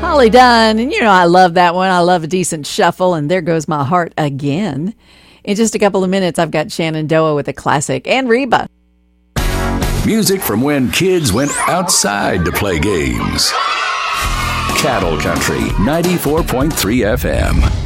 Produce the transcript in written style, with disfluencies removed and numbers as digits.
Holly Dunn, and I love that one. I love a decent shuffle, and There Goes My Heart Again. In just a couple of minutes, I've got Shenandoah with a classic, and Reba. Music from when kids went outside to play games. Cattle Country 94.3 FM.